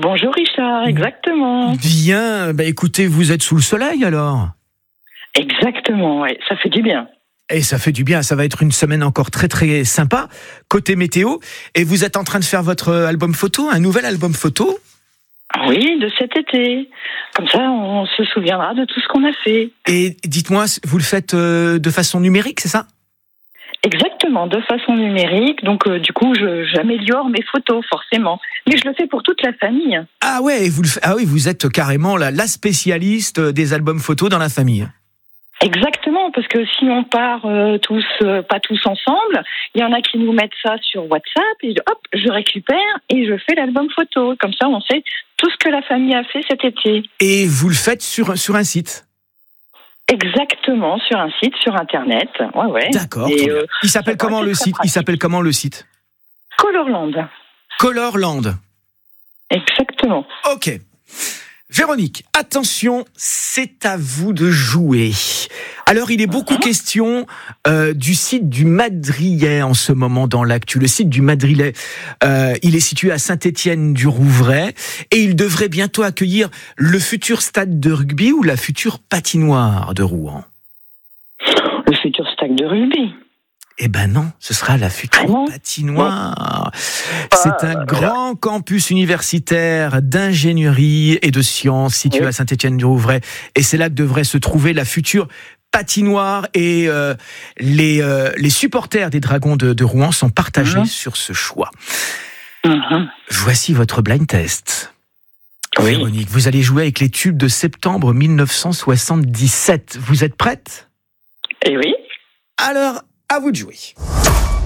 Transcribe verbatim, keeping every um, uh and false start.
Bonjour Richard, exactement. Bien, bah écoutez, vous êtes sous le soleil alors? Exactement, ouais, ça fait du bien. Et ça fait du bien, ça va être une semaine encore très très sympa, côté météo. Et vous êtes en train de faire votre album photo, un nouvel album photo? Oui, de cet été. Comme ça, on se souviendra de tout ce qu'on a fait. Et dites-moi, vous le faites euh, de façon numérique, c'est ça? Exactement, de façon numérique. Donc, euh, du coup, je, j'améliore mes photos, forcément. Mais je le fais pour toute la famille. Ah ouais, vous le fa- ah oui, vous êtes carrément la, la spécialiste des albums photos dans la famille. Exactement, parce que si on part euh, tous, euh, pas tous ensemble, il y en a qui nous mettent ça sur WhatsApp, et hop, je récupère et je fais l'album photo. Comme ça, on sait tout ce que la famille a fait cet été. Et vous le faites sur, sur un site? Exactement, sur un site, sur Internet. Ouais, ouais. D'accord. Et, très bien. euh, Il s'appelle ça comment paraît le très site Il pratique. s'appelle comment le site? Colorland. Colorland. Exactement. Ok. Véronique, attention, c'est à vous de jouer. Alors, il est beaucoup Uh-huh. question euh, du site du Madrillet en ce moment dans l'actu. Le site du Madrillet, euh, il est situé à Saint-Étienne-du-Rouvray et il devrait bientôt accueillir le futur stade de rugby ou la future patinoire de Rouen. Le futur stade de rugby. Eh ben non, ce sera la future Ah non patinoire. C'est un grand campus universitaire d'ingénierie et de sciences situé Oui. à Saint-Étienne-du-Rouvray. Et c'est là que devrait se trouver la future patinoire. Et euh, les, euh, les supporters des Dragons de, de Rouen sont partagés Mhm. sur ce choix. Mhm. Voici votre blind test. Oui. Véronique, vous allez jouer avec les tubes de septembre dix-neuf cent soixante-dix-sept. Vous êtes prête? Et oui. Alors, à vous de jouer.